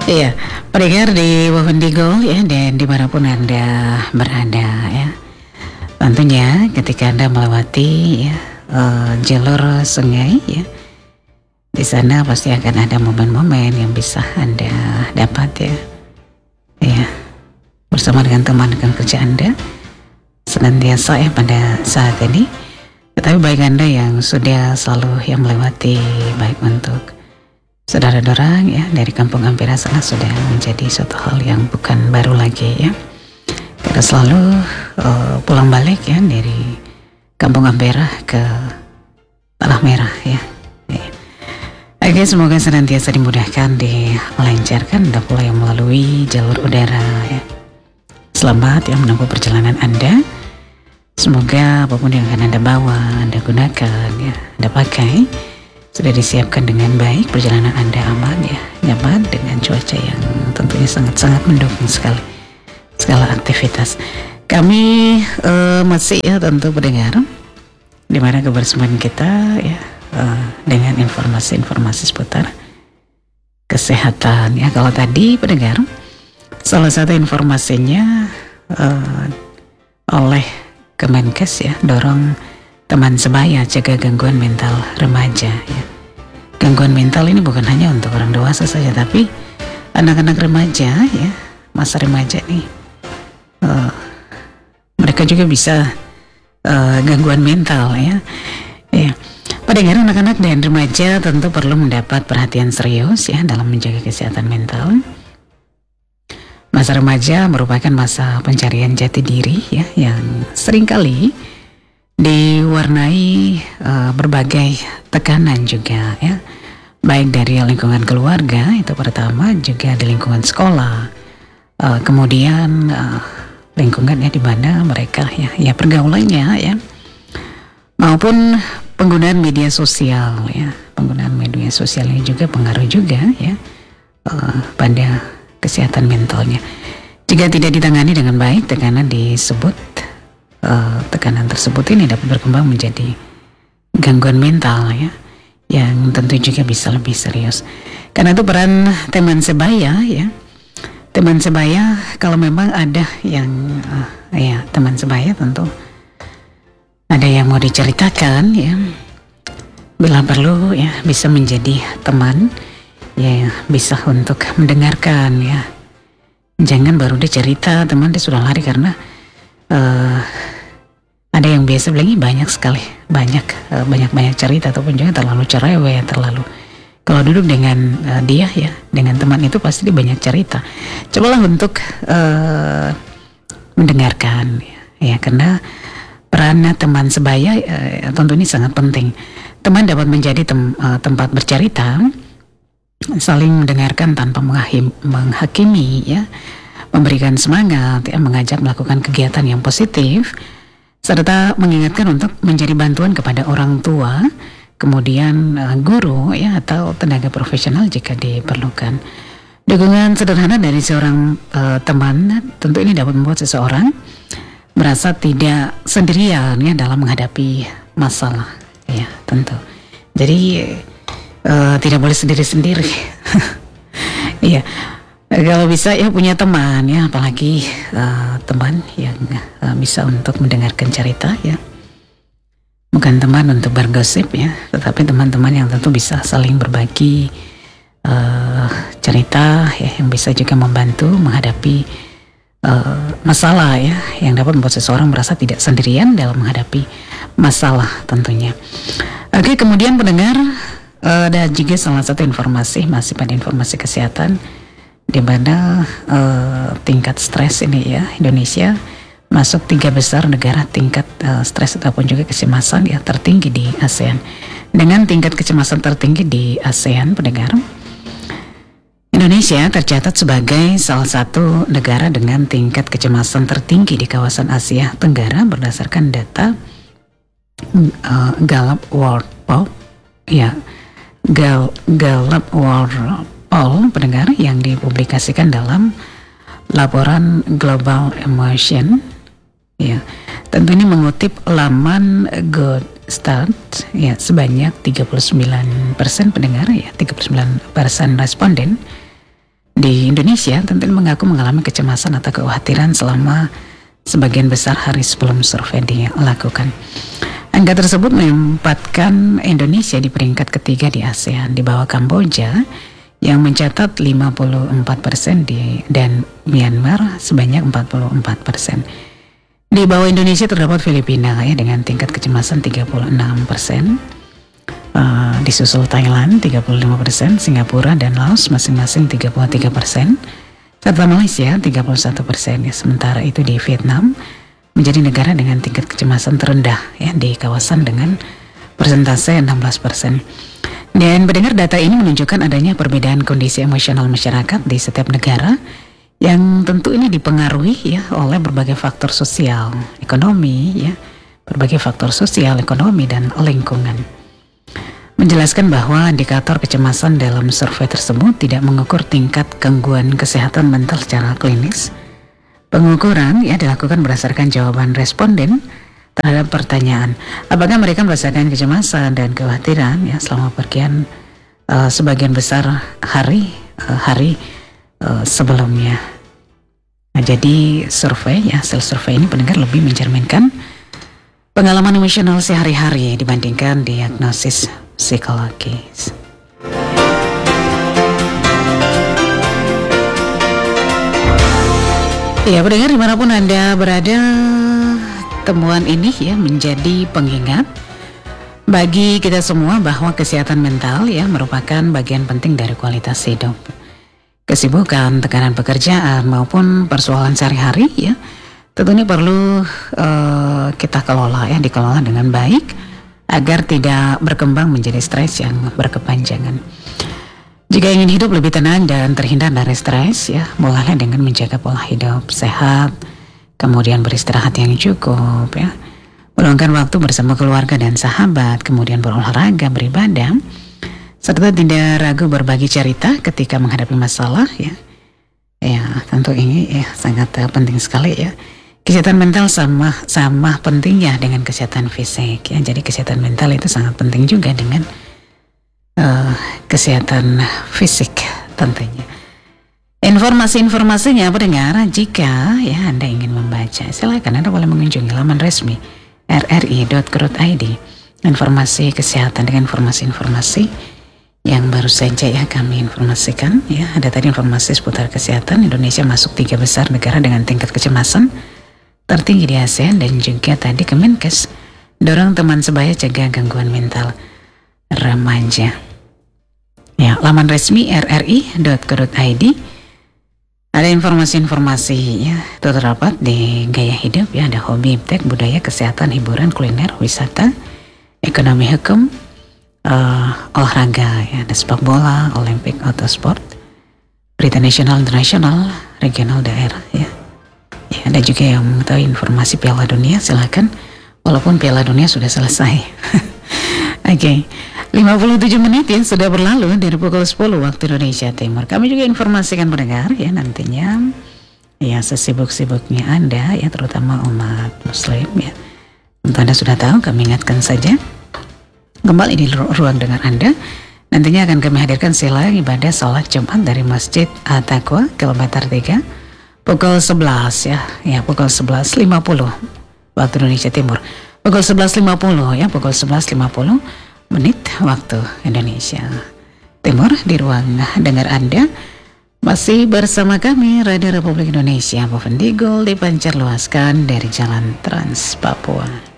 Iya, pendengar di Wovendigo ya, dan dimanapun Anda berada ya. Tentunya ketika Anda melewati ya, jalur sungai ya, di sana pasti akan ada momen-momen yang bisa Anda dapat ya. Ya, bersama dengan teman rekan kerja Anda senantiasa ya pada saat ini. Tetapi baik Anda yang sudah selalu yang melewati, baik untuk saudara-saudara ya dari Kampung Ampera sana sudah menjadi suatu hal yang bukan baru lagi ya. Kita selalu pulang balik ya dari Kampung Ampera ke Tanah Merah ya. Oke, semoga senantiasa dimudahkan, dilancarkan Anda pula yang melalui jalur udara ya. Selamat ya menempuh perjalanan Anda. Semoga apapun yang akan Anda bawa, Anda gunakan ya, Anda pakai sudah disiapkan dengan baik, perjalanan Anda aman ya, nyaman dengan cuaca yang tentunya sangat-sangat mendukung sekali segala aktivitas. Kami masih ya tentu pendengar di mana kebersamaan kita ya dengan informasi-informasi seputar kesehatan ya. Kalau tadi pendengar salah satu informasinya oleh Kemenkes ya, dorong teman sebaya cegah gangguan mental remaja ya. Gangguan mental ini bukan hanya untuk orang dewasa saja, tapi anak-anak remaja ya, masa remaja nih mereka juga bisa gangguan mental ya. Ya, pendengar, anak-anak dan remaja tentu perlu mendapat perhatian serius ya dalam menjaga kesehatan mental. Masa remaja merupakan masa pencarian jati diri ya, yang seringkali diwarnai berbagai tekanan juga ya, baik dari lingkungan keluarga itu pertama, juga di lingkungan sekolah, kemudian lingkungan ya di mana mereka ya pergaulannya ya, maupun penggunaan media sosial ya. Penggunaan media sosial ini juga pengaruh juga ya pada kesehatan mentalnya. Jika tidak ditangani dengan baik, tekanan tersebut ini dapat berkembang menjadi gangguan mental ya, yang tentu juga bisa lebih serius. Karena itu peran teman sebaya ya, teman sebaya kalau memang ada yang ya teman sebaya tentu ada yang mau diceritakan ya, bila perlu ya bisa menjadi teman ya, bisa untuk mendengarkan ya. Jangan baru dia cerita, teman dia sudah lari karena ada yang biasa bilang banyak sekali, banyak cerita, ataupun juga terlalu cerewet, terlalu. Kalau duduk dengan dia ya, dengan teman itu pasti dia banyak cerita. Cobalah untuk mendengarkan ya, karena peran teman sebaya tentu ini sangat penting. Teman dapat menjadi tempat bercerita, saling mendengarkan tanpa menghakimi ya, memberikan semangat ya, mengajak melakukan kegiatan yang positif, serta mengingatkan untuk menjadi bantuan kepada orang tua, kemudian guru ya, atau tenaga profesional jika diperlukan. Dukungan sederhana dari seorang teman tentu ini dapat membuat seseorang merasa tidak sendirian ya dalam menghadapi masalah ya, tentu. Jadi tidak boleh sendiri-sendiri. Iya, kalau bisa ya punya teman ya, apalagi teman yang bisa untuk mendengarkan cerita ya. Bukan teman untuk bergosip ya, tetapi teman-teman yang tentu bisa saling berbagi cerita ya, yang bisa juga membantu menghadapi masalah ya, yang dapat membuat seseorang merasa tidak sendirian dalam menghadapi masalah tentunya. Oke, kemudian pendengar, ada juga salah satu informasi, masih pada informasi kesehatan, di mana tingkat stres ini ya, Indonesia masuk 3 besar negara tingkat stres ataupun juga kecemasan ya tertinggi di ASEAN. Dengan tingkat kecemasan tertinggi di ASEAN, pendengar, Indonesia tercatat sebagai salah satu negara dengan tingkat kecemasan tertinggi di kawasan Asia Tenggara berdasarkan data Gallup World Poll ya, Gallup World Poll, pendengar, yang dipublikasikan dalam laporan Global Emotion ya. Tentu ini mengutip laman Good Start ya, sebanyak 39% pendengar ya, 39% responden di Indonesia tentu mengaku mengalami kecemasan atau kekhawatiran selama sebagian besar hari sebelum survei dilakukan. Angka tersebut menempatkan Indonesia di peringkat ketiga di ASEAN, di bawah Kamboja yang mencatat 54% dan Myanmar sebanyak 44%. Di bawah Indonesia terdapat Filipina ya dengan tingkat kecemasan 36%. Disusul Thailand 35%, Singapura dan Laos masing-masing 33%, serta Malaysia 31%. Ya. Sementara itu di Vietnam menjadi negara dengan tingkat kecemasan terendah ya di kawasan dengan persentase 16%. Dan mendengar data ini menunjukkan adanya perbedaan kondisi emosional masyarakat di setiap negara yang tentu ini dipengaruhi ya oleh berbagai faktor sosial, ekonomi ya, berbagai faktor sosial, ekonomi dan lingkungan. Menjelaskan bahwa indikator kecemasan dalam survei tersebut tidak mengukur tingkat gangguan kesehatan mental secara klinis. Pengukuran ya dilakukan berdasarkan jawaban responden terhadap pertanyaan apakah mereka merasakan kecemasan dan kekhawatiran ya selama pergian sebagian besar hari sebelumnya. Nah, jadi survei ya, hasil survei ini pendengar lebih mencerminkan pengalaman emosional sehari-hari dibandingkan diagnosis psikologis. Ya, pendengar dimanapun Anda berada, temuan ini ya menjadi pengingat bagi kita semua bahwa kesehatan mental ya merupakan bagian penting dari kualitas hidup. Kesibukan, tekanan pekerjaan maupun persoalan sehari-hari ya tentunya perlu kita kelola ya, dikelola dengan baik agar tidak berkembang menjadi stres yang berkepanjangan. Jika ingin hidup lebih tenang dan terhindar dari stres ya, mulailah dengan menjaga pola hidup sehat, kemudian beristirahat yang cukup ya, meluangkan waktu bersama keluarga dan sahabat, kemudian berolahraga, beribadah, serta tidak ragu berbagi cerita ketika menghadapi masalah ya. Ya, tentu ini ya sangat penting sekali ya. Kesehatan mental sama pentingnya dengan kesehatan fisik ya. Jadi kesehatan mental itu sangat penting juga dengan kesehatan fisik tentunya. Informasi-informasinya pendengar, jika ya Anda ingin membaca, silakan Anda boleh mengunjungi laman resmi rri.co.id. Informasi kesehatan dengan informasi-informasi yang baru saja ya kami informasikan ya. Ada tadi informasi seputar kesehatan. Indonesia masuk 3 besar negara dengan tingkat kecemasan tertinggi di ASEAN, dan juga tadi Kemenkes dorong teman sebaya cegah gangguan mental remaja. Ya, laman resmi rri.co.id. Ada informasi-informasi ya, itu terdapat di gaya hidup ya, ada hobi, iptek, budaya, kesehatan, hiburan, kuliner, wisata, ekonomi, hukum, olahraga ya, ada sepak bola, olimpik, autosport, berita nasional, internasional, regional, daerah ya. Ya, ada juga yang mengetahui informasi Piala Dunia, silakan. Walaupun Piala Dunia sudah selesai. Oke, 57 menit yang sudah berlalu dari pukul 10 waktu Indonesia Timur. Kami juga informasikan pendengar ya, nantinya ya sesibuk-sibuknya Anda ya, terutama umat Muslim ya. Untuk Anda sudah tahu, kami ingatkan saja kembali di ruang dengar Anda. Nantinya akan kami hadirkan silang ibadah salat Jumat dari Masjid At-Taqwa kilometer 3 pukul 11 ya pukul 11.50 waktu Indonesia Timur, pukul 11.50 ya, pukul 11.50 menit waktu Indonesia Timur. Di ruang dengar Anda masih bersama kami Radio Republik Indonesia, Bovendigul dipancar luaskan dari Jalan Trans Papua.